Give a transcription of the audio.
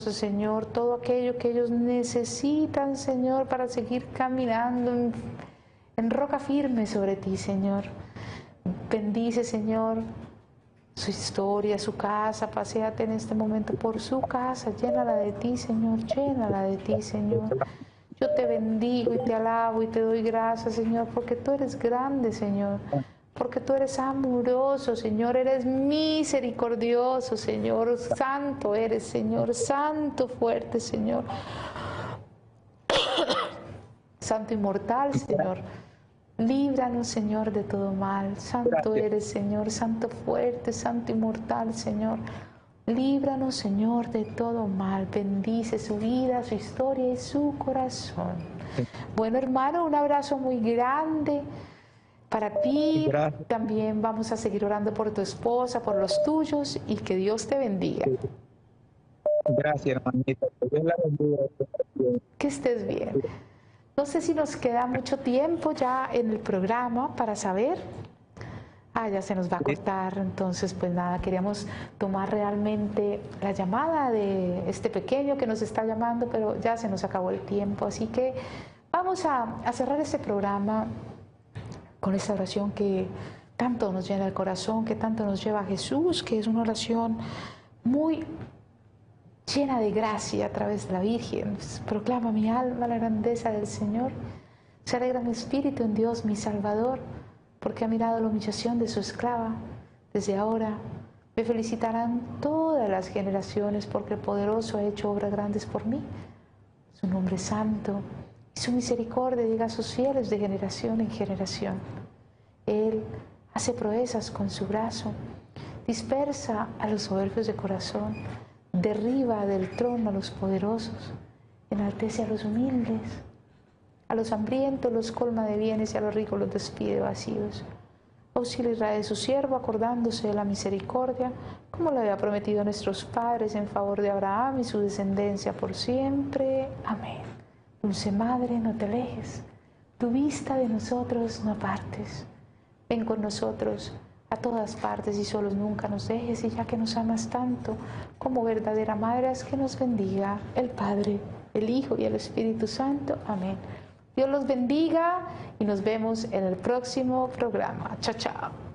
Señor, todo aquello que ellos necesitan, Señor, para seguir caminando en roca firme sobre ti, Señor. Bendice, Señor, su historia, su casa. Paséate en este momento por su casa. Llénala de ti, Señor. Llénala de ti, Señor. Yo te bendigo y te alabo y te doy gracias, Señor, porque tú eres grande, Señor. Porque tú eres amoroso, Señor, eres misericordioso, Señor, santo eres, Señor, santo, fuerte, Señor, santo inmortal, Señor. Líbranos, Señor, de todo mal. Santo eres, Señor, santo fuerte, santo inmortal, Señor. Líbranos, Señor, de todo mal. Bendice su vida, su historia y su corazón. Bueno, hermano, un abrazo muy grande para ti. Gracias. También vamos a seguir orando por tu esposa, por los tuyos, y que Dios te bendiga. Gracias, hermanita. Dios la bendiga. Que estés bien. No sé si nos queda mucho tiempo ya en el programa para saber. Ya se nos va a cortar. Entonces, pues nada, queríamos tomar realmente la llamada de este pequeño que nos está llamando, pero ya se nos acabó el tiempo. Así que vamos a cerrar este programa con esta oración que tanto nos llena el corazón, que tanto nos lleva a Jesús, que es una oración muy llena de gracia a través de la Virgen. Proclama mi alma la grandeza del Señor. Se alegra mi espíritu en Dios mi Salvador, porque ha mirado la humillación de su esclava. Desde ahora me felicitarán todas las generaciones, porque el poderoso ha hecho obras grandes por mí. Su nombre es santo, y su misericordia llega a sus fieles de generación en generación. Él hace proezas con su brazo, dispersa a los soberbios de corazón, derriba del trono a los poderosos, enaltece a los humildes, a los hambrientos los colma de bienes y a los ricos los despide vacíos. Auxilia a Israel su siervo, acordándose de la misericordia, como lo había prometido a nuestros padres, en favor de Abraham y su descendencia por siempre. Amén. Dulce Madre, no te alejes, tu vista de nosotros no apartes. Ven con nosotros a todas partes y solos nunca nos dejes, y ya que nos amas tanto, como verdadera Madre, haz que nos bendiga el Padre, el Hijo y el Espíritu Santo. Amén. Dios los bendiga y nos vemos en el próximo programa. Chao, chao.